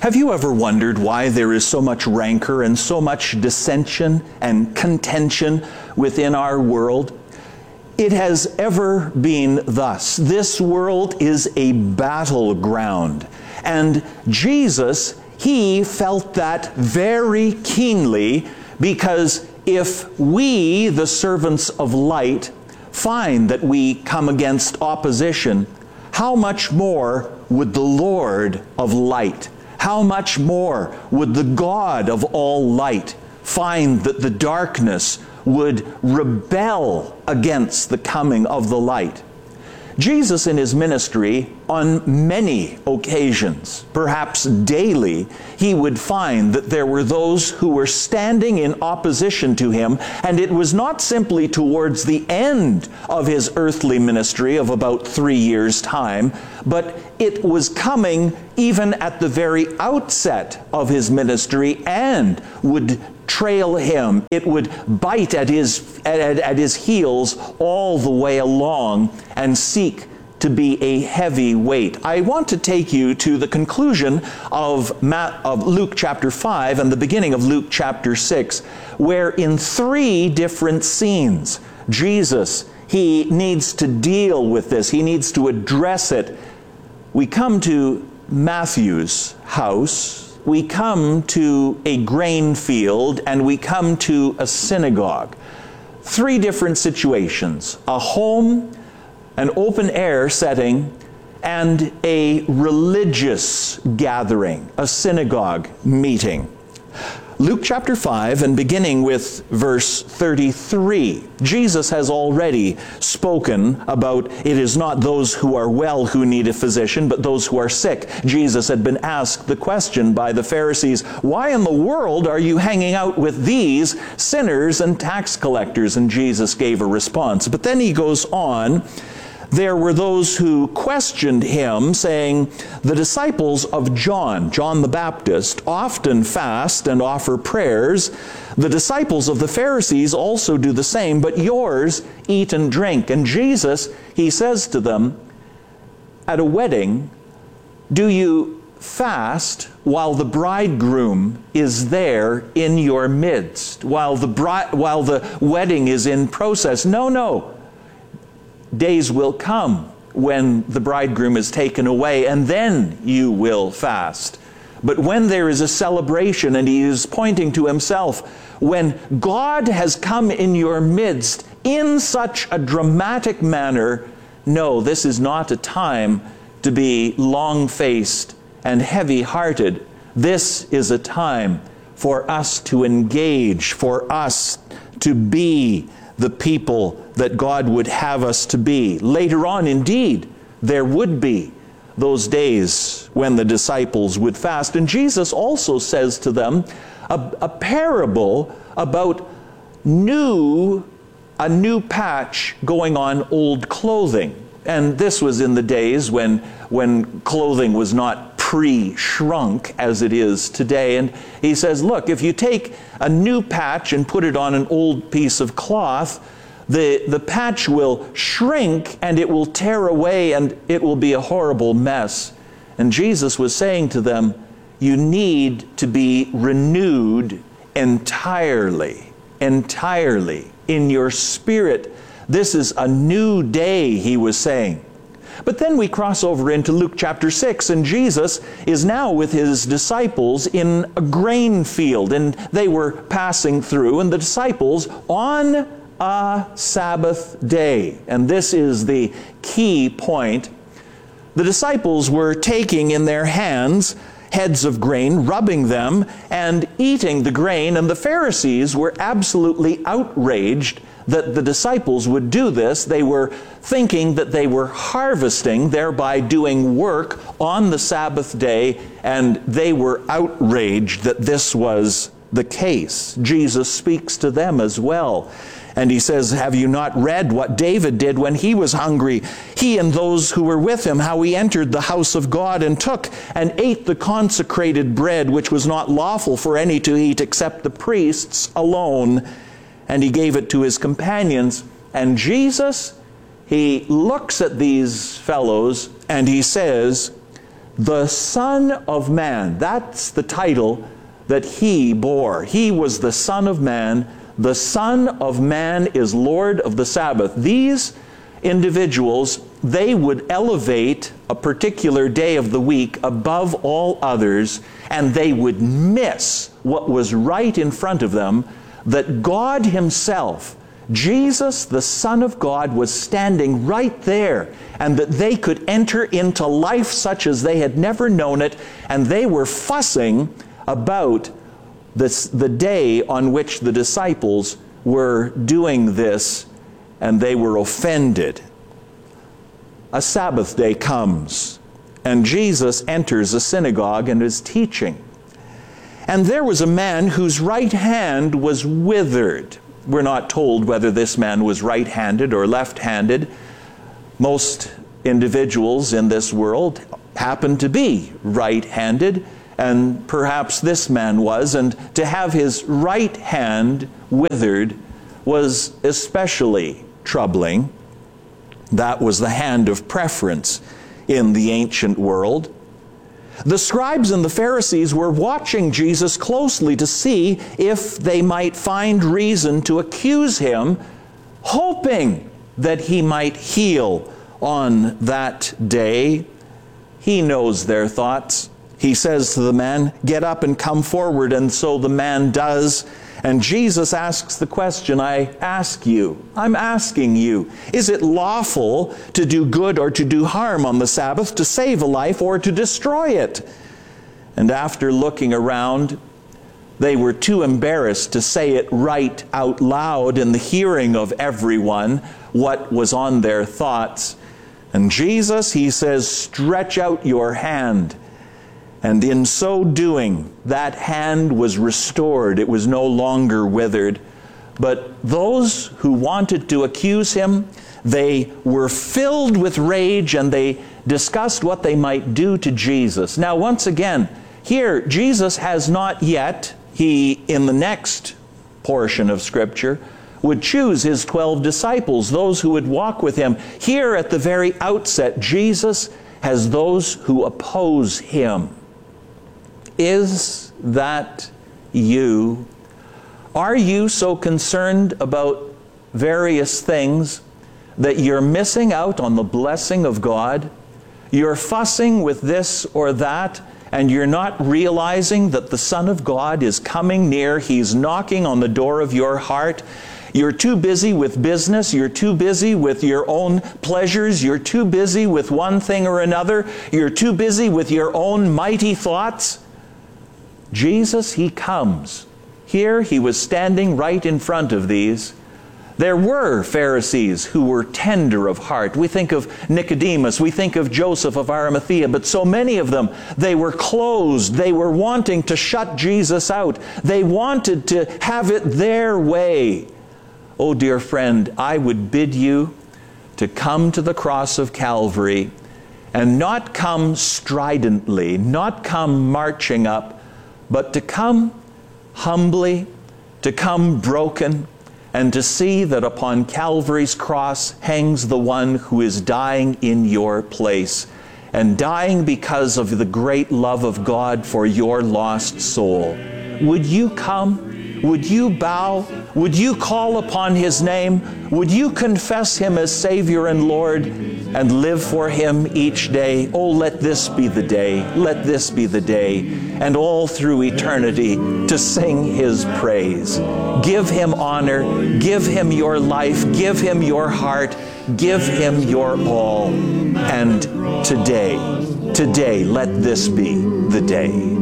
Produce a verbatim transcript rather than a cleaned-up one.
Have you ever wondered why there is so much rancor and so much dissension and contention within our world? It has ever been thus. This world is a battleground. And Jesus, he felt that very keenly, because if we, the servants of light, find that we come against opposition, how much more would the Lord of light, how much more would the God of all light find that the darkness would rebel against the coming of the light? Jesus in his ministry, on many occasions, perhaps daily, he would find that there were those who were standing in opposition to him, and it was not simply towards the end of his earthly ministry of about three years' time, but it was coming even at the very outset of his ministry and would trail him. It would bite at his, at, at his heels all the way along and seek to be a heavy weight. I want to take you to the conclusion of, Ma- of Luke chapter five and the beginning of Luke chapter six, where in three different scenes, Jesus, he needs to deal with this. He needs to address it. We come to Matthew's house, we come to a grain field, and we come to a synagogue. Three different situations: a home, an open-air setting, and a religious gathering, a synagogue meeting. Luke chapter five, and beginning with verse thirty-three, Jesus has already spoken about it is not those who are well who need a physician, but those who are sick. Jesus had been asked the question by the Pharisees, why in the world are you hanging out with these sinners and tax collectors? And Jesus gave a response. But then he goes on. There were those who questioned him, saying, the disciples of John, John the Baptist, often fast and offer prayers. The disciples of the Pharisees also do the same, but yours eat and drink. And Jesus, he says to them, at a wedding, do you fast while the bridegroom is there in your midst, while the bride, while the wedding is in process? No, no. Days will come when the bridegroom is taken away, and then you will fast. But when there is a celebration, and he is pointing to himself, when God has come in your midst in such a dramatic manner, no, this is not a time to be long-faced and heavy-hearted. This is a time for us to engage, for us to be the people that God would have us to be. Later on, indeed, there would be those days when the disciples would fast. And Jesus also says to them a, a parable about new, a new patch going on old clothing. And this was in the days when, when clothing was not pre-shrunk as it is today. And he says, look, if you take a new patch and put it on an old piece of cloth, the, the patch will shrink and it will tear away and it will be a horrible mess. And Jesus was saying to them, you need to be renewed entirely, entirely in your spirit. This is a new day, he was saying. But then we cross over into Luke chapter six, and Jesus is now with his disciples in a grain field, and they were passing through, and the disciples on a Sabbath day, and this is the key point, the disciples were taking in their hands heads of grain, rubbing them, and eating the grain, and the Pharisees were absolutely outraged that the disciples would do this. They were thinking that they were harvesting, thereby doing work on the Sabbath day, and they were outraged that this was the case. Jesus speaks to them as well. And he says, have you not read what David did when he was hungry? He and those who were with him, how he entered the house of God and took and ate the consecrated bread, which was not lawful for any to eat except the priests alone. And he gave it to his companions. And Jesus, he looks at these fellows and he says, the Son of Man. That's the title that he bore. He was the Son of Man. The Son of Man is Lord of the Sabbath. These individuals, they would elevate a particular day of the week above all others, and they would miss what was right in front of them, that God himself, Jesus, the Son of God, was standing right there, and that they could enter into life such as they had never known it, and they were fussing about this, the day on which the disciples were doing this, and they were offended. A Sabbath day comes, and Jesus enters a synagogue and is teaching. And there was a man whose right hand was withered. We're not told whether this man was right-handed or left-handed. Most individuals in this world happen to be right-handed, and perhaps this man was, and to have his right hand withered was especially troubling. That was the hand of preference in the ancient world. The scribes and the Pharisees were watching Jesus closely to see if they might find reason to accuse him, hoping that he might heal on that day. He knows their thoughts. He says to the man, "Get up and come forward," and so the man does. And Jesus asks the question, I ask you, I'm asking you, is it lawful to do good or to do harm on the Sabbath, to save a life or to destroy it? And after looking around, they were too embarrassed to say it right out loud in the hearing of everyone, what was on their thoughts. And Jesus, he says, "Stretch out your hand." And in so doing, that hand was restored. It was no longer withered. But those who wanted to accuse him, they were filled with rage, and they discussed what they might do to Jesus. Now, once again, here, Jesus has not yet, he, in the next portion of Scripture, would choose his twelve disciples, those who would walk with him. Here, at the very outset, Jesus has those who oppose him. Is that you? Are you so concerned about various things that you're missing out on the blessing of God? You're fussing with this or that, and you're not realizing that the Son of God is coming near. He's knocking on the door of your heart. You're too busy with business. You're too busy with your own pleasures. You're too busy with one thing or another. You're too busy with your own mighty thoughts. Jesus, he comes. Here he was standing right in front of these. There were Pharisees who were tender of heart. We think of Nicodemus, we think of Joseph of Arimathea, but so many of them, they were closed. They were wanting to shut Jesus out. They wanted to have it their way. Oh, dear friend, I would bid you to come to the cross of Calvary and not come stridently, not come marching up, but to come humbly, to come broken, and to see that upon Calvary's cross hangs the one who is dying in your place, and dying because of the great love of God for your lost soul. Would you come? Would you bow? Would you call upon his name? Would you confess him as Savior and Lord and live for him each day? Oh, let this be the day. Let this be the day. And all through eternity to sing his praise. Give him honor. Give him your life. Give him your heart. Give him your all. And today, today, let this be the day.